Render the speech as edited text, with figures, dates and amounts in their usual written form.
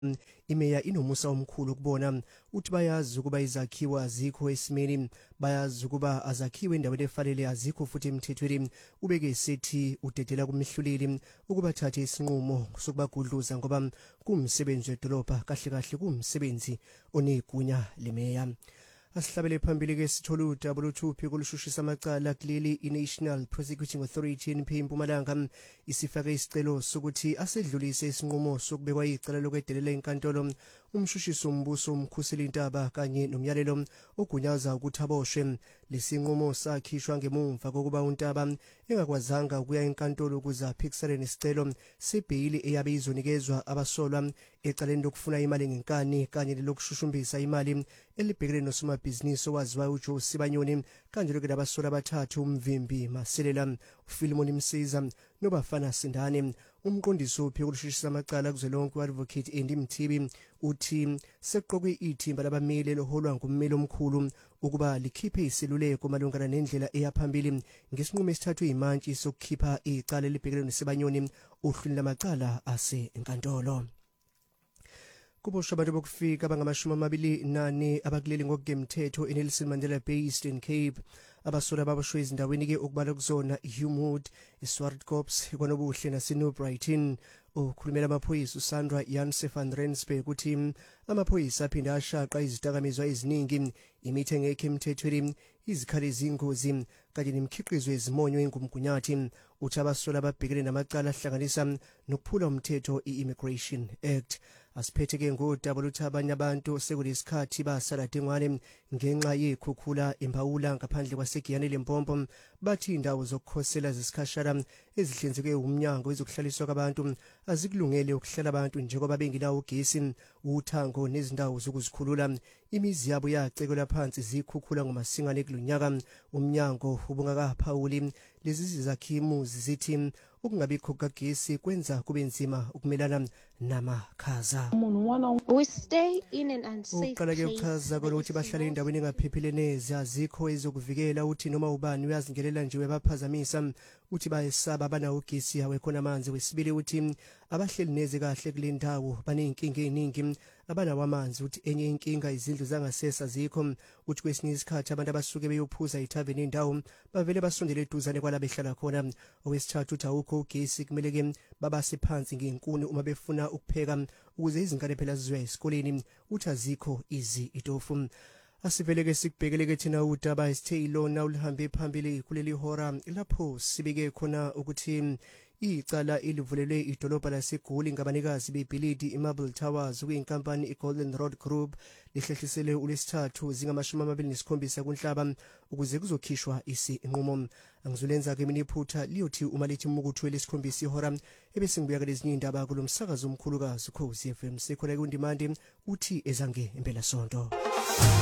imeya inomusa omkhulu ukubona uthi bayazi ukuba izakhiwo azikho esimeni, bayazi ukuba azakhiwe endaweni efanele, azikho futhi emthethweni. Ubeke sethi udedela kumihluleli ukubathatha isinqumo sokubagudluza ngoba kumsebenzi wedolobha, kahle kahle kumsebenzi onegunya lemeya. Asihlabele phambili ke sithola udaba oluthuphi kolushushisa amacala kuleli i-National Prosecuting Authority NP Mpumalanga isifake isicelo sokuthi asedlulise isinqumo sokubekwa icala lokwedelela inkantolo umshushiso umbuso umkhuseli intaba kanye nomyalelo ogunyaza ukuthi aboshwe. Lesinqumo sakhishwa ngemumva kokuba uNtaba engakwazanga ukuya enkantolo ukuze aphikisane nesicelo sebheyili eyabe izonikezwa abasolwa ecaleni lokufuna imali ngenkani kanye nelokushushumbisa imali elibhekene nosomabhizinisi owaziwayo uJoe Sibanyoni kanjalo ke nabasolwa abathathu uMvimbi Maselela, uFilimon Msiza noBafana Sindane. Umqondisi ophe ukushishisa amacala kuzwelonke uAdvocate Andy Mthibi uthi seqokwe ithimba labameli loholwa ngummeli omkhulu ukuba likhiphe iseluleko malungana nendlela eyaphambili ngesinqumo esithathwe imantshi sokukhipha icala elibhekene noSibanyoni ohlwini lamacala ase enkantolo. Kuboshwa abantu bokufika abangama-24 abakuleli ngokugemthetho eNelson Mandela Bay Eastern Cape. Abasolwa baboshwe ezindaweni ke okubala kuzona iHumewood, iSwartkops, ikwaNobuhle naseNew Brighton. Ukhulumela amaphoyisa uSandra Janse van Rensburg uthi amaphoyisa aphinda ashaqa izidakamizwa eziningi, imithi engekho emthethweni, izikhali ezingozi kanye nemikhiqizo yezimonyo engumgunyathi. Uthi abasolwa ababhekene namacala ahlanganisa nokuphula umthetho i-Immigration Act. Asiphethe ke ngodaba luthi abanye abantu sekulesikhathi basala dengwane ngenxa yekhukhula embawula ngaphandle kwaseGiyani Limpopo. Bathi indawo zokukhosela zesikhashana ezihlinzekwe umnyango wezokuhlaliswa kwabantu azikulungele ukuhlala abantu njengoba bengenawo ugesi, uthango nezindawo zokuzikhulula. Imizi yabo yacekelwa phansi zikhukhula ngomasingane kulonyaka. Umnyango ubungakaphawuli lezi zizakhimu zithi ukungabikho kagesi kwenza kube nzima ukumelana namakhaza. We stay in an unsafe Uqala ke uchaza ukuthi bahlala endaweni engaphephile neze, azikho ezokuvikela. Uthi noma ubani uyazingelela nje webaphazamisa. Uthi bayesaba banawo ugesi yawe khona amanzi. Wesibili uthi abahleli neze kahle kule ndawo baneyinkinga eziningi abanawo amanzi. Uthi enye inkinga izindlu zangasesa zikho. Uthi kwesinye isikhathi abantu abasuke beyophuza ithaveni indawo bavele basondele eduzane kwala behlala khona. Owesithathu uthi awukho ugesi, kumele ke babase phansi ngenkuni uma befuna ukupheka ukuze izingane phela zizoya esikoleni. Uthi azikho itofu. Asivele ke sikubhekele ke thina udaba esithe ilona ulihambe phambili kuleli hora lapho sibike khona ukuthi icala elivulelwe idolobha laseGoli ngabanikazi bebhilidi iMarble Towers kuyinkampani iGolden Road Group lihlehlisele uLesithathu zingama-27 kuNhlaba ukuze kuzokhishwa isinqumo. Angizulenza ke mina iphutha liyothi uma lithi umukuthu welesikhombisa ihora ebese ngibuya kalezinye indaba kulomsakazo omkhulukazi Ukhozi FM. Sikhona ke uNdimande uthi ezange impela sonto.